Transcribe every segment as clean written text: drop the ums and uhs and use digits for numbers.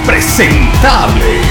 impresentables.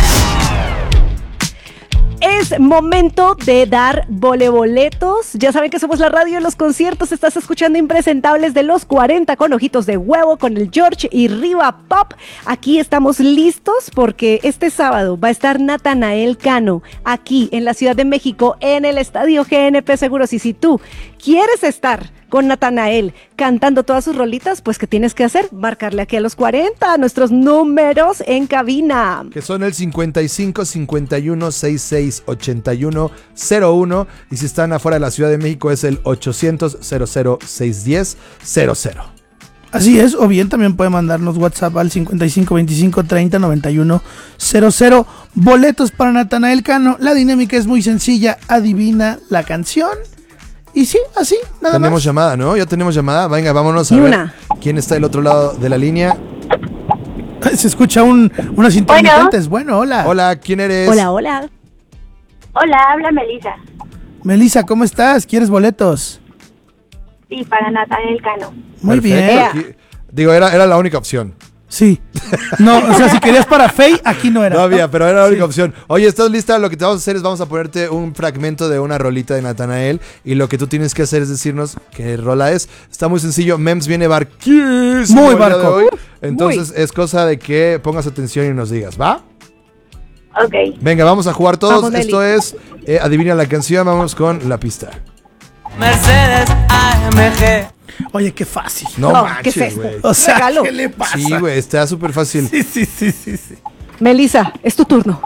Es momento de dar voleboletos. Ya saben que somos la radio de los conciertos. Estás escuchando Impresentables de los 40 con Ojitos de Huevo, con el George y Riva Pop. Aquí estamos listos porque este sábado va a estar Natanael Cano aquí en la Ciudad de México en el Estadio GNP Seguros. Y si tú quieres estar con Natanael cantando todas sus rolitas, pues ¿qué tienes que hacer? Marcarle aquí a los 40 nuestros números en cabina. Que son el 55 51 66 81 01. Y si están afuera de la Ciudad de México es el 800 00 610 00. Así es, o bien también puede mandarnos WhatsApp al 55 25 30 91 00. Boletos para Natanael Cano. La dinámica es muy sencilla. Adivina la canción. Y sí, así, nada Tenemos más. llamada, ¿no? Ya tenemos llamada. Venga, vámonos a ver quién está del otro lado de la línea. Se escucha unas intermitentes. Bueno, hola. Hola, ¿quién eres? Hola, hola. Hola, habla Melissa. Melissa, ¿cómo estás? ¿Quieres boletos? Sí, para Natanael Cano. Muy Perfecto. bien. Aquí- digo, era la única opción. Sí. No, o sea, si querías para Faye, aquí no era. No había, pero era la única opción. Oye, ¿estás lista? Lo que te vamos a hacer es vamos a ponerte un fragmento de una rolita de Natanael y lo que tú tienes que hacer es decirnos qué rola es. Está muy sencillo. Mems viene barquísimo. Muy el día de barco. hoy. Entonces es cosa de que pongas atención y nos digas, ¿va? Ok. Venga, vamos a jugar todos. Vamos, Nelly. Esto es adivina la canción. Vamos con la pista. Mercedes AMG. Oye, qué fácil. No, No, manches, ¿qué es esto? güey. O sea, Regalo. ¿qué le pasa? Sí, güey, está súper fácil. Sí. Melissa, es tu turno.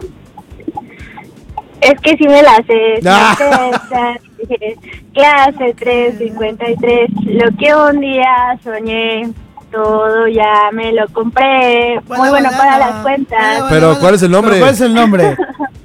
Es que sí me la sé. Ah. Clase 353. Lo que un día soñé. Todo ya me lo compré. Muy bueno para las cuentas. Pero, ¿cuál es el nombre? ¿Pero cuál es el nombre?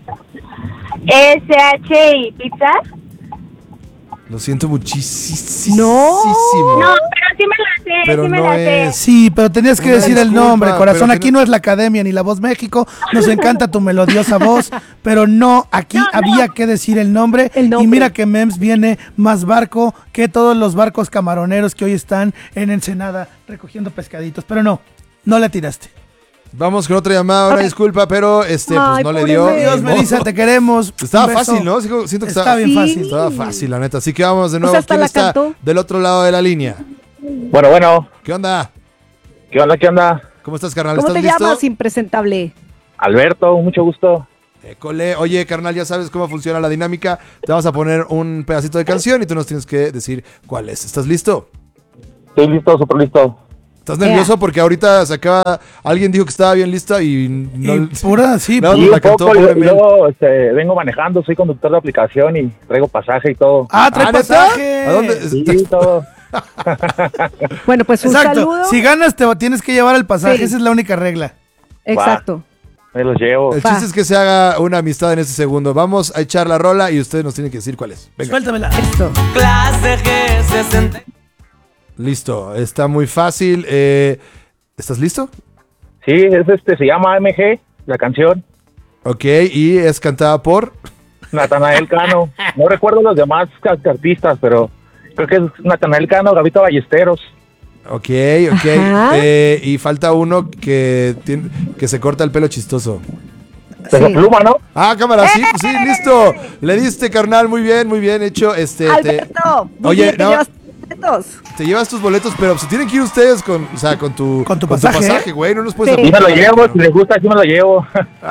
SHI Pizza. Lo siento muchísimo. No. No, pero sí me la sé. Pero sí me no la sé. es. Sí, pero tenías que Una decir el disculpa, nombre, corazón. pero Aquí no es la Academia ni la Voz México. Nos encanta tu melodiosa voz, pero no, aquí había que decir el nombre. El nombre. Y mira que Mems viene más barco que todos los barcos camaroneros que hoy están en Ensenada recogiendo pescaditos. Pero no la tiraste. Vamos con otra llamada, una disculpa, pero pues Ay, no le pobre dio. Mel. Dios, No. Melissa, te queremos. Estaba Un beso. fácil, ¿no? Siento que Está bien Sí. fácil. Estaba fácil, la neta. Así que vamos de nuevo. hasta ¿Quién la está cantó. del otro lado de la línea? Bueno, ¿Qué onda? ¿qué onda? ¿Cómo estás, carnal? ¿Cómo ¿Estás te listo? llamas, impresentable? Alberto, mucho gusto. École. Oye, carnal, ya sabes cómo funciona la dinámica. Te vamos a poner un pedacito de canción y tú nos tienes que decir cuál es. ¿Estás listo? Estoy listo, súper listo. ¿Estás nervioso? Porque ahorita se acaba... Alguien dijo que estaba bien lista y no... Y pura, sí, No, Y la un cantó, poco, pobre y Mel. luego vengo manejando, soy conductor de aplicación y traigo pasaje y todo. Ah, trae ¿neta? pasaje. ¿A dónde? Sí, todo. Bueno, pues un Exacto. saludo. Si ganas, te tienes que llevar el pasaje. Sí. Esa es la única regla. Exacto. Me los llevo. El chiste es que se haga una amistad en este segundo. Vamos a echar la rola y ustedes nos tienen que decir cuál es. Venga. Suéltamela. Esto. Clase G60. Listo. Está muy fácil. ¿Estás listo? Sí, se llama AMG, la canción. Ok. Y es cantada por... Natanael Cano. No recuerdo los demás artistas, pero creo que es Natanael Cano, Gabito Ballesteros. Ok. Ajá. Y falta uno que se corta el pelo chistoso. Peso Sí. Pluma, ¿no? Ah, cámara, sí, pues sí, listo. Le diste, carnal, muy bien hecho. Alberto, muy Oye, bien, te no. llevas boletos. Te llevas tus boletos, pero se tienen que ir ustedes con tu pasaje, güey. No nos puedes Sí. Y me lo aplicar, llevo, ¿no? si les gusta, sí me lo llevo.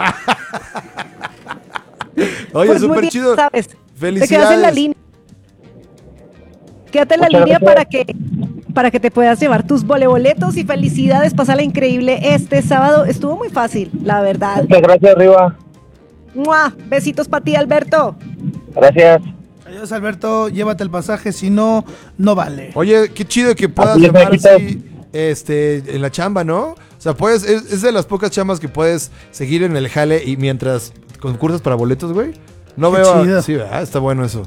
Oye, Pues muy súper bien, chido. ¿sabes? Te Felicidades. quedas en la línea. Quédate en la Muchas línea gracias. para que te puedas llevar tus boletos y felicidades, pásala increíble este sábado. Estuvo muy fácil, la verdad. Muchas gracias, Riva. ¡Mua! Besitos para ti, Alberto. Gracias. Adiós, Alberto. Llévate el pasaje. Si no, no vale. Oye, qué chido que puedas Así es, llamar Majito. así en la chamba, ¿no? O sea, es de las pocas chambas que puedes seguir en el jale y mientras concursas para boletos, güey. No Qué veo. chido. Sí, ¿verdad? Está bueno eso.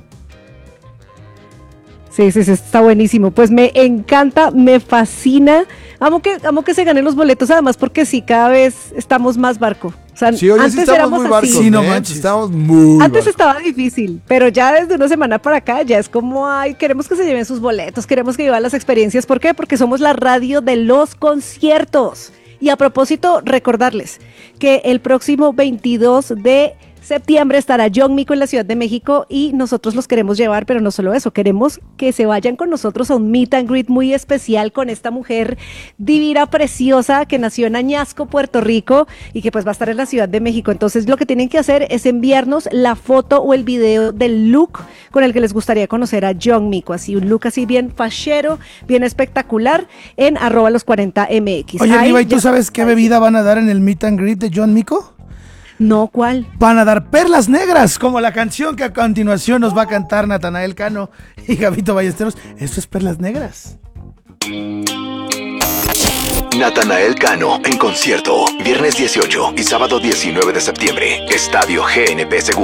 Sí, está buenísimo. Pues me encanta, me fascina. Amo que se ganen los boletos, además, porque sí, cada vez estamos más barco. O sea, Sí, oye, antes sí estamos éramos muy así. barcos, Sí, no ¿eh? manches. Estamos muy Antes barcos. estaba difícil, pero ya desde una semana para acá ya es como, ay, queremos que se lleven sus boletos, queremos que vivan las experiencias. ¿Por qué? Porque somos la radio de los conciertos. Y a propósito, recordarles que el próximo 22 de septiembre estará John Mico en la Ciudad de México y nosotros los queremos llevar, pero no solo eso, queremos que se vayan con nosotros a un meet and greet muy especial con esta mujer divina, preciosa, que nació en Añasco, Puerto Rico, y que pues va a estar en la Ciudad de México. Entonces lo que tienen que hacer es enviarnos la foto o el video del look con el que les gustaría conocer a John Mico, así un look así bien fachero, bien espectacular, en @los40mx. Oye, Riva, ¿y tú sabes qué bebida van a dar en el meet and greet de John Mico? No, ¿cuál? Van a dar perlas negras, como la canción que a continuación nos va a cantar Natanael Cano y Gabito Ballesteros. Esto es Perlas Negras. Natanael Cano en concierto, viernes 18 y sábado 19 de septiembre, Estadio GNP Seguros.